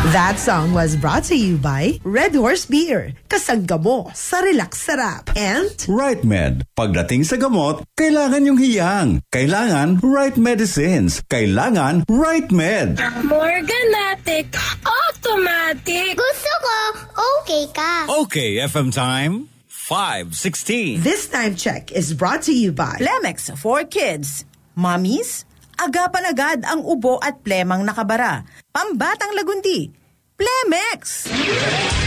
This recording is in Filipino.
That song was brought to you by Red Horse Beer. Kasangga mo sa relax sarap. And Right Med. Pagdating sa gamot, kailangan yung hiyang. Kailangan right medicines. Kailangan Right Med. Morganatic Automatic. Gusto ko, okay ka. Okay, FM time, 5:16. this time check is brought to you by Plemex for Kids. Mommies, agapan agad ang ubo at plemang nakabara. Pambatang lagundi. Plemex!